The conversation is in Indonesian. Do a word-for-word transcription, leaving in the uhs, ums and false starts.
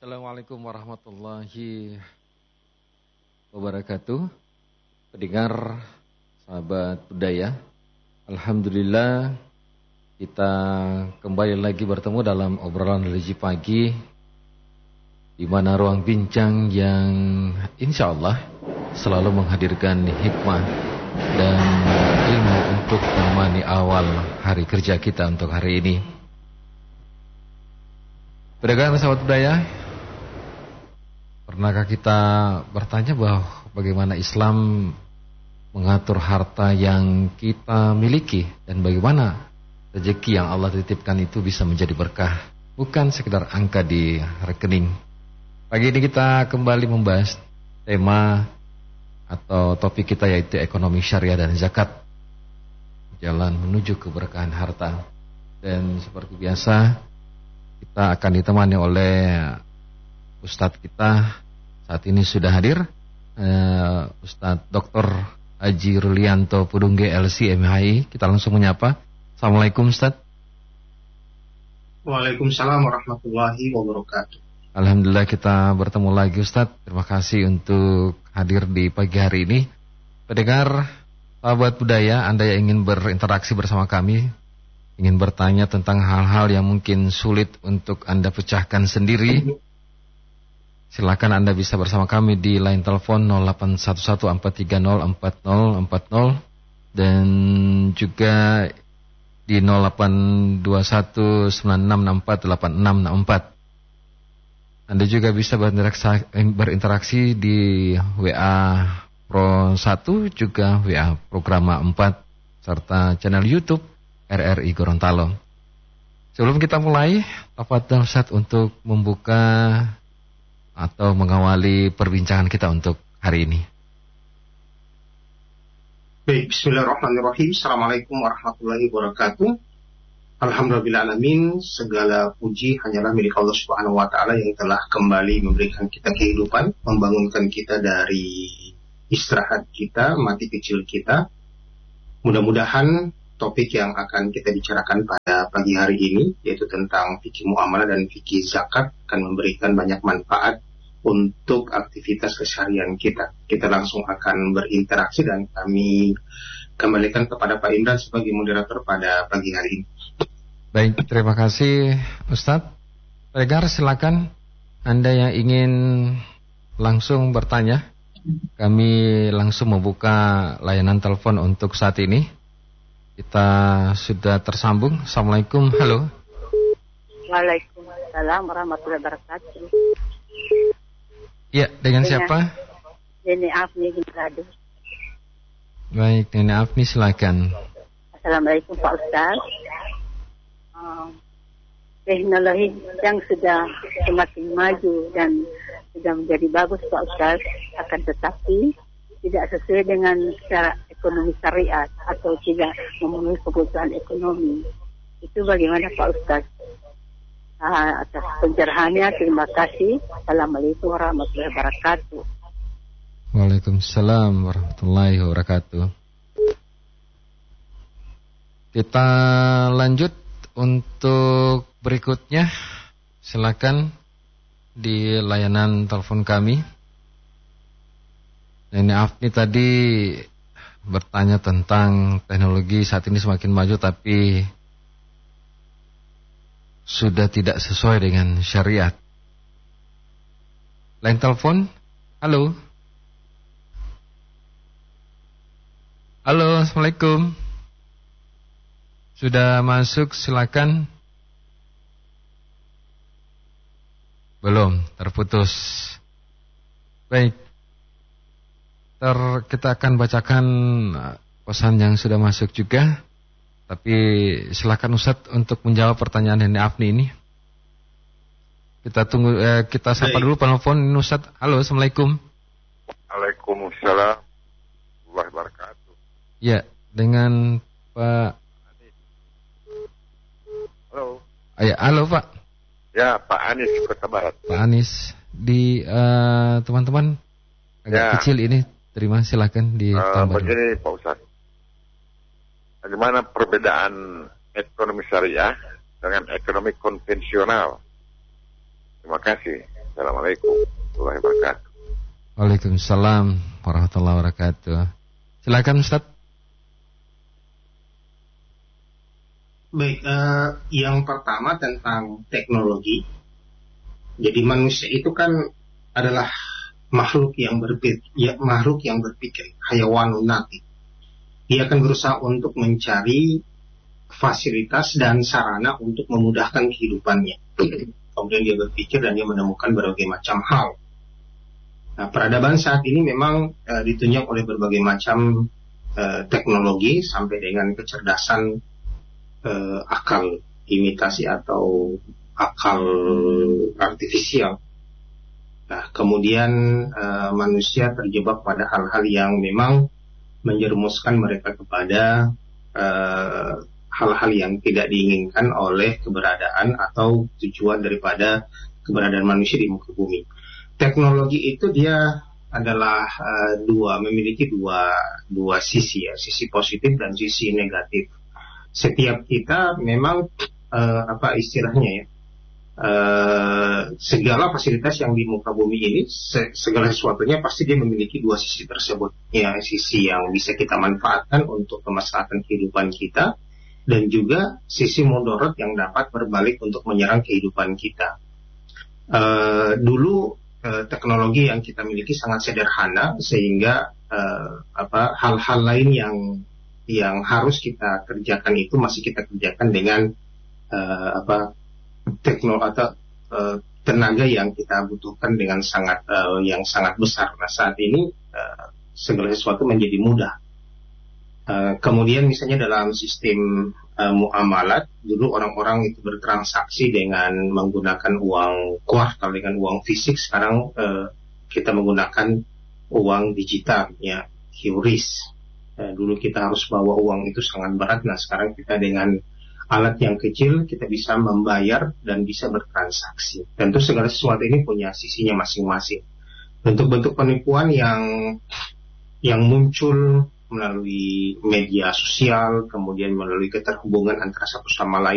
Assalamualaikum warahmatullahi wabarakatuh. Pendengar, sahabat budaya, alhamdulillah kita kembali lagi bertemu dalam obrolan religi pagi, di mana ruang bincang yang insya Allah selalu menghadirkan hikmah dan ilmu untuk menemani awal hari kerja kita untuk hari ini. Pendengar, sahabat budaya, pernahkah kita bertanya bahwa bagaimana Islam mengatur harta yang kita miliki dan bagaimana rezeki yang Allah titipkan itu bisa menjadi berkah, bukan sekedar angka di rekening. Pagi ini kita kembali membahas tema atau topik kita, yaitu ekonomi syariah dan zakat, jalan menuju keberkahan harta. Dan seperti biasa kita akan ditemani oleh Ustadz kita saat ini sudah hadir, uh, Ustadz Doktor Haji Rulianto Pudungge L C M H I. Kita langsung menyapa. Assalamualaikum Ustadz. Waalaikumsalam warahmatullahi wabarakatuh. Alhamdulillah kita bertemu lagi Ustadz. Terima kasih untuk hadir di pagi hari ini. Pendengar, sahabat budaya, Anda yang ingin berinteraksi bersama kami, ingin bertanya tentang hal-hal yang mungkin sulit untuk Anda pecahkan sendiri, silakan Anda bisa bersama kami di line telepon nol delapan satu satu empat tiga nol empat nol empat nol dan juga di nol delapan dua satu sembilan enam enam empat delapan enam enam empat. Anda juga bisa berinteraksi, berinteraksi di W A Pro satu, juga W A Programa empat, serta channel YouTube R R I Gorontalo. Sebelum kita mulai, tafadhol Ustaz untuk membuka atau mengawali perbincangan kita untuk hari ini. Baik, bismillahirrahmanirrahim. Assalamualaikum warahmatullahi wabarakatuh. Alhamdulillahalamin, segala puji hanyalah milik Allah Subhanahu wa taala yang telah kembali memberikan kita kehidupan, membangunkan kita dari istirahat kita, mati kecil kita. Mudah-mudahan topik yang akan kita bicarakan pada pagi hari ini, yaitu tentang fikih muamalah dan fikih zakat, akan memberikan banyak manfaat untuk aktivitas keseharian kita. Kita langsung akan berinteraksi dan kami kembalikan kepada Pak Imran sebagai moderator pada pagi hari ini. Baik, terima kasih Ustadz. Pendengar, silakan Anda yang ingin langsung bertanya. Kami langsung membuka layanan telepon untuk saat ini. Kita sudah tersambung. Assalamualaikum, halo. Waalaikumsalam warahmatullahi wabarakatuh. Ya, dengan, dengan siapa? Nenek Afni Gintrado. Baik, Nenek Afni, silakan. Assalamualaikum Pak Ustaz. Uh, teknologi yang sudah semakin maju dan sudah menjadi bagus Pak Ustaz, akan tetapi tidak sesuai dengan secara ekonomi syariat atau tidak memenuhi kebutuhan ekonomi. Itu bagaimana Pak Ustaz? Ah, atas pencerahannya terima kasih. Assalamualaikum warahmatullahi wabarakatuh. Waalaikumsalam warahmatullahi wabarakatuh. Kita lanjut untuk berikutnya. Silakan di layanan telepon kami. Nenek Afni tadi bertanya tentang teknologi saat ini semakin maju tapi sudah tidak sesuai dengan syariat. Line telepon, halo. Halo, Assalamualaikum. Sudah masuk, silakan. Belum, terputus. Baik. Ter, kita akan bacakan pesan yang sudah masuk juga. Tapi silakan Ustadz untuk menjawab pertanyaan Nenek Afni ini. Kita tunggu, eh, kita sapa dulu penelpon ini Ustadz. Halo, Assalamualaikum. Waalaikumsalam warahmatullahi wabarakatuh. Ya, dengan Pak. Halo. Ah, ya, halo Pak. Ya, Pak Anis Kota Barat. Pak Anis di uh, teman-teman agak ya. Kecil ini. Terima, silakan di uh, begini Pak Ustaz. Bagaimana perbedaan ekonomi syariah dengan ekonomi konvensional? Terima kasih. Assalamualaikum warahmatullahi wabarakatuh. Waalaikumsalam warahmatullahi wabarakatuh. Silakan Ustaz. Baik, uh, yang pertama tentang teknologi. Jadi manusia itu kan adalah makhluk yang berpikir, ya, makhluk yang berpikir, hayawanun natik. Dia akan berusaha untuk mencari fasilitas dan sarana untuk memudahkan kehidupannya. Kemudian dia berpikir dan dia menemukan berbagai macam hal. Nah, peradaban saat ini memang uh, ditunjang oleh berbagai macam uh, teknologi sampai dengan kecerdasan uh, akal imitasi atau akal artifisial. Nah, kemudian uh, manusia terjebak pada hal-hal yang memang menjerumuskan mereka kepada uh, hal-hal yang tidak diinginkan oleh keberadaan atau tujuan daripada keberadaan manusia di muka bumi. Teknologi itu dia adalah uh, dua, memiliki dua dua sisi ya, sisi positif dan sisi negatif. Setiap kita memang uh, apa istilahnya ya, Uh, segala fasilitas yang di muka bumi ini, se- segala sesuatunya pasti dia memiliki dua sisi tersebut. Ya, sisi yang bisa kita manfaatkan untuk kemaslahatan kehidupan kita, dan juga sisi mudarat yang dapat berbalik untuk menyerang kehidupan kita. Uh, dulu uh, teknologi yang kita miliki sangat sederhana, sehingga uh, apa hal-hal lain yang yang harus kita kerjakan itu masih kita kerjakan dengan uh, apa teknologi atau uh, tenaga yang kita butuhkan dengan sangat uh, yang sangat besar. Nah, saat ini uh, segala sesuatu menjadi mudah. Uh, kemudian misalnya dalam sistem uh, muamalat, dulu orang-orang itu bertransaksi dengan menggunakan uang kuartal, dengan uang fisik. Sekarang uh, kita menggunakan uang digital, ya, Q R I S. Uh, dulu kita harus bawa uang itu sangat berat. Nah, sekarang kita dengan alat yang kecil kita bisa membayar dan bisa bertransaksi. Tentu segala sesuatu ini punya sisinya masing-masing. Bentuk-bentuk penipuan yang yang muncul melalui media sosial, kemudian melalui keterhubungan antara satu sama lain